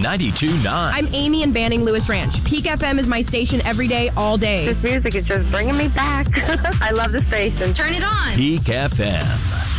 92.9. I'm Amy in Banning Lewis Ranch. Peak FM is my station every day, all day. This music is just bringing me back. I love the station. Turn it on. Peak FM.